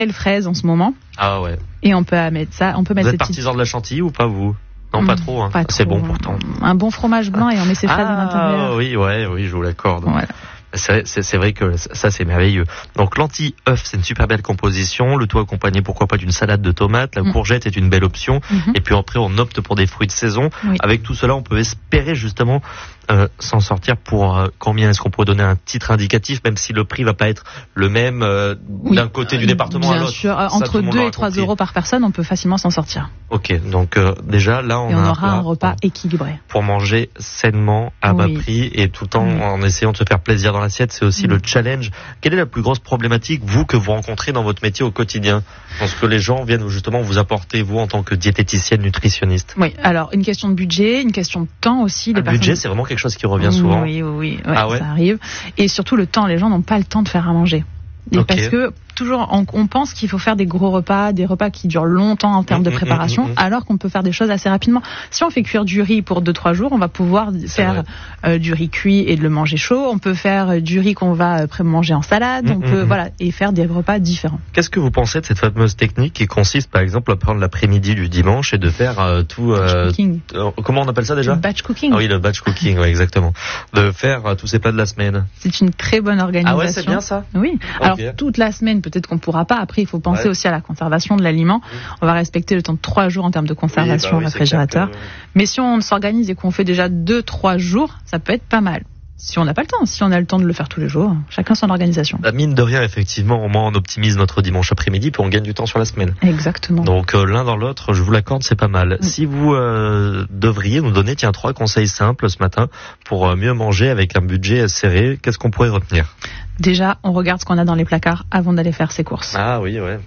le fraise en ce moment. Ah ouais. Et on peut mettre ça. On peut mettre vous êtes partisan de la chantilly ou pas vous? Non, pas trop. Hein. Pas trop. C'est bon pourtant. Un bon fromage blanc et on met ses fraises à l'intérieur. Ah oui, je vous l'accorde. Voilà. C'est vrai que ça c'est merveilleux. Donc lentilles-œufs, c'est une super belle composition. Le tout accompagné pourquoi pas d'une salade de tomates. La courgette est une belle option. Et puis après on opte pour des fruits de saison. Oui. Avec tout cela on peut espérer justement s'en sortir pour combien est-ce qu'on pourrait donner un titre indicatif, même si le prix va pas être le même d'un côté du département à l'autre. Bien sûr, entre 2 et 3 euros par personne, on peut facilement s'en sortir. Ok, donc déjà là on aura un repas équilibré. Pour manger sainement à bas prix et tout le temps en essayant de se faire plaisir dans l'assiette, c'est aussi le challenge. Quelle est la plus grosse problématique, vous, que vous rencontrez dans votre métier au quotidien? Parce que les gens viennent justement vous apporter, vous, en tant que diététicienne, nutritionniste. Oui, alors une question de budget, une question de temps aussi. Le budget, c'est vraiment quelque chose qui revient souvent. Oui, ça arrive. Et surtout le temps, les gens n'ont pas le temps de faire à manger. Et parce que toujours on pense qu'il faut faire des gros repas, des repas qui durent longtemps en termes de préparation, alors qu'on peut faire des choses assez rapidement. Si on fait cuire du riz pour 2-3 jours, on va pouvoir faire du riz cuit et de le manger chaud. On peut faire du riz qu'on va manger en salade. On peut et faire des repas différents. Qu'est-ce que vous pensez de cette fameuse technique qui consiste par exemple à prendre l'après-midi du dimanche et de faire tout comment on appelle ça déjà? Le batch cooking. Ah oui, le batch cooking, ouais, exactement. De faire tous ces plats de la semaine. C'est une très bonne organisation. Ah ouais, c'est bien ça. Oui. Alors toute la semaine, peut-être qu'on pourra pas. Après, il faut penser aussi à la conservation de l'aliment. On va respecter le temps de 3 jours en termes de conservation au réfrigérateur. Mais si on s'organise et qu'on fait déjà 2-3 jours, ça peut être pas mal. Si on n'a pas le temps, si on a le temps de le faire tous les jours, chacun son organisation. Mine de rien, effectivement, au moins on optimise notre dimanche après-midi, puis on gagne du temps sur la semaine. Exactement. Donc l'un dans l'autre, je vous l'accorde, c'est pas mal. Si vous devriez nous donner 3 conseils simples ce matin pour mieux manger avec un budget serré, qu'est-ce qu'on pourrait retenir? Déjà, on regarde ce qu'on a dans les placards avant d'aller faire ses courses. Ah oui, ouais.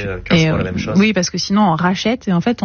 La même chose. Oui, parce que sinon on rachète et en fait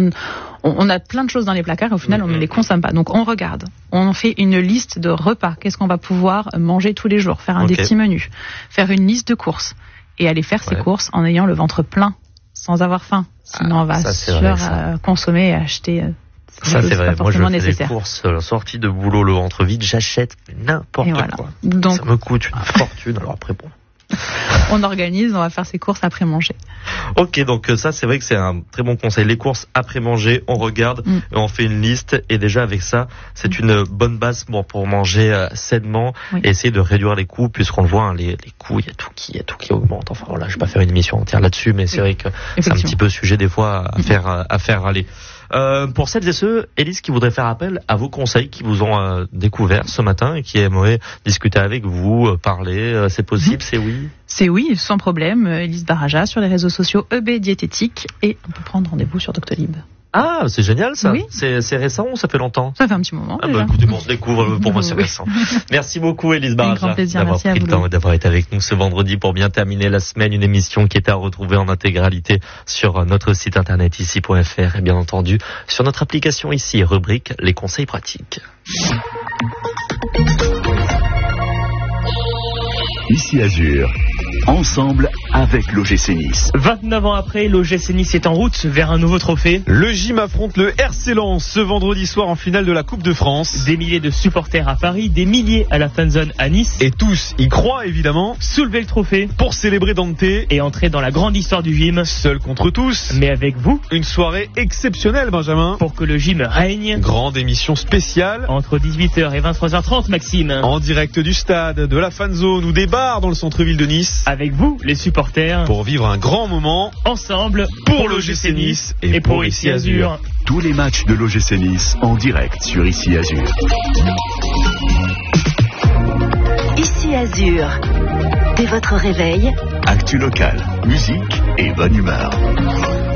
on a plein de choses dans les placards et au final on ne les consomme pas. Donc on regarde, on fait une liste de repas. Qu'est-ce qu'on va pouvoir manger tous les jours? Faire des petits menus, faire une liste de courses et aller faire ses courses en ayant le ventre plein, sans avoir faim. Sinon on va consommer et acheter. Ça c'est vrai, moi je fais des courses sorties de boulot le ventre vide, j'achète n'importe quoi. Donc, ça me coûte une fortune, alors après bon. On organise, on va faire ses courses après manger. Ok, donc ça c'est vrai que c'est un très bon conseil. Les courses après manger, on regarde et on fait une liste et déjà avec ça, c'est une bonne base pour manger sainement et essayer de réduire les coûts puisqu'on le voit, les coûts, il y a tout qui augmente. Enfin voilà, je vais pas faire une émission entière là-dessus, mais c'est vrai que c'est un petit peu sujet des fois à faire aller. Pour celles et ceux, Élise, qui voudraient faire appel à vos conseils qui vous ont découvert ce matin et qui aimeraient discuter avec vous, parler, c'est possible, c'est oui? C'est oui, sans problème. Élise Baraja sur les réseaux sociaux EB Diététique et on peut prendre rendez-vous sur Doctolib. Ah, c'est génial ça. Oui. C'est récent ou ça fait longtemps? Ça fait un petit moment. Bah écoutez, on se découvre, pour moi c'est récent. Merci beaucoup Élise Baraja d'avoir pris le temps et d'avoir été avec nous ce vendredi pour bien terminer la semaine. Une émission qui est à retrouver en intégralité sur notre site internet ici.fr et bien entendu sur notre application ici, rubrique les conseils pratiques. Ici Azur. Ensemble avec l'OGC Nice. 29 ans après, l'OGC Nice est en route vers un nouveau trophée. Le gym affronte le RC Lens ce vendredi soir en finale de la Coupe de France. Des milliers de supporters à Paris, des milliers à la fanzone à Nice. Et tous y croient évidemment. Soulever le trophée pour célébrer Dante et entrer dans la grande histoire du gym. Seul contre tous, mais avec vous. Une soirée exceptionnelle, Benjamin. Pour que le gym règne. Grande émission spéciale. Entre 18h et 23h30, Maxime. En direct du stade, de la fanzone ou des bars dans le centre-ville de Nice. Avec vous, les supporters. Pour vivre un grand moment. Ensemble. Pour l'OGC Nice et pour Ici Azur. Tous les matchs de l'OGC Nice en direct sur Ici Azur. Ici Azur. Dès votre réveil. Actu local, musique et bonne humeur.